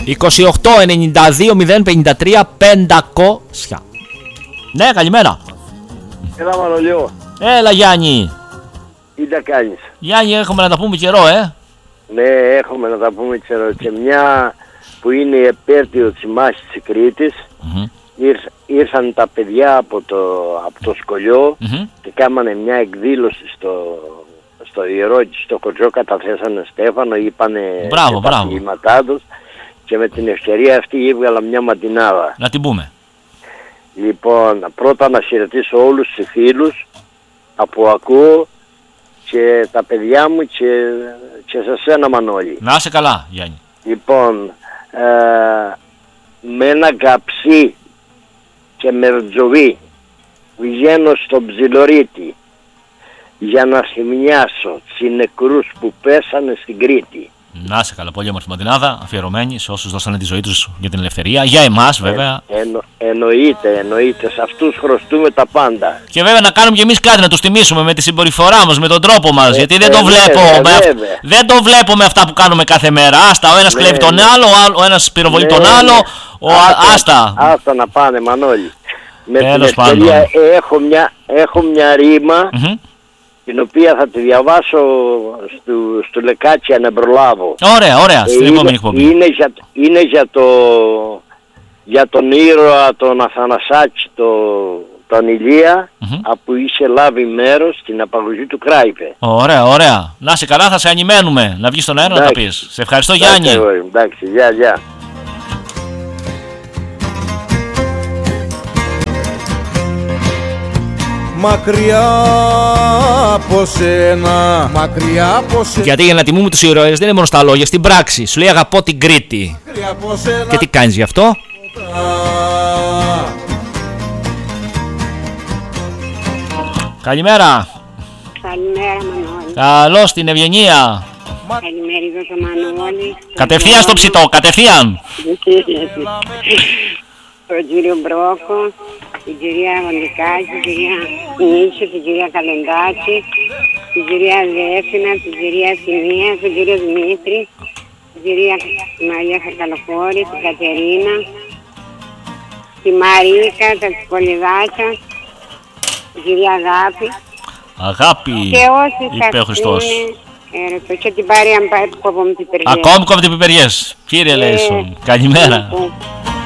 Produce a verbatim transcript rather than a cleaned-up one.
είκοσι οκτώ ενενήντα δύο μηδέν πενήντα τρία πεντακόσια. Ναι, καλημέρα. Έλα Μανολιό. Έλα Γιάννη. Τι τα κάνεις? Γιάννη, έχουμε να τα πούμε καιρό, ε. Ναι, έχουμε να τα πούμε καιρό. Και μια που είναι η επέτειο της μάχης της Κρήτης, mm-hmm. ήρθ, ήρθαν τα παιδιά από το, από το σχολείο mm-hmm. και κάμανε μια εκδήλωση στο, στο ιερό και στο χωριό, καταθέσανε Στέφανο, είπανε μπράβο, τα παθήματά τους και με την ευκαιρία αυτή έβγαλα μια μαντινάδα. Να την πούμε. Λοιπόν, πρώτα να χαιρετήσω όλους τους φίλους από ακούω και τα παιδιά μου και, και σε σένα Μανώλη. Να είσαι καλά Γιάννη. Λοιπόν, ε, με ένα καψί και μερτζοβί βγαίνω στον Ψιλορίτη για να θυμιάσω τους νεκρούς που πέσανε στην Κρήτη. Να είσαι καλά, πολύ όμορφη μαντινάδα, αφιερωμένη σε όσους δώσανε τη ζωή τους για την ελευθερία. Για εμάς βέβαια. Ε, εννο, εννοείται, εννοείται. Σε αυτούς χρωστούμε τα πάντα. Και βέβαια να κάνουμε κι εμείς κάτι, να τους τιμήσουμε με τη συμπεριφορά μας, με τον τρόπο μας. Ε, γιατί δεν, ε, το βλέπω βέβαια, με, βέβαια. δεν το βλέπω με αυτά που κάνουμε κάθε μέρα. Άστα, ο ένας ναι, κλέβει τον ναι. άλλο, ο ένας πυροβολεί ναι, τον άλλο. Ο, άστα, άστα. άστα να πάνε Μανώλη. Με Τέλος την ευκαιρία έχω μια, έχω μια ρήμα. Mm-hmm. την οποία θα τη διαβάσω στο, στο Λεκάτσι αν προλάβω. Ωραία, ωραία, στην επόμενη εκπομπή. Είναι για, είναι για, το, για τον ήρωα τον Αθανασάκη, το, τον Ηλία, mm-hmm. που είχε λάβει μέρος στην απαγωγή του Κράιπε. Ωραία, ωραία. Να είσαι καλά, θα σε ανημένουμε. Να βγεις στον αέρα να τα πεις. Σε ευχαριστώ εντάξει, Γιάννη. Εντάξει, γεια, γεια. Μακριά από σένα, μακριά από σένα. Γιατί για να τιμούμε τους ήρωες δεν είναι μόνο στα λόγια, στην πράξη. Σου λέει αγαπώ την Κρήτη. Και τι κάνεις γι' αυτό? Καλημέρα. Καλημέρα Μανώλη. Καλώς την Ευγενία. Καλημέρα εδώ το Μανώλη. Κατευθείαν στο ψητό, κατευθείαν. Τον κύριο Μπρόκο, την κυρία Βοντικάκη, την κυρία Νίτσο, την κυρία Καλεντάκη, την κυρία Δέφινα, την κυρία Σιμία, τον κύριο Δημήτρη, την κυρία Μαρία Χαρκαλοφόρη, την Κατερίνα, τη Μαρίκα, τα Πολυδάκια, την κυρία Αγάπη. Αγάπη, είπε ο Χριστός. Έρωτο, και την παρέα μου από Κομτιπηριές. Ακόμη Κομτιπηριές, κύριε Λέισον. Καλημέρα.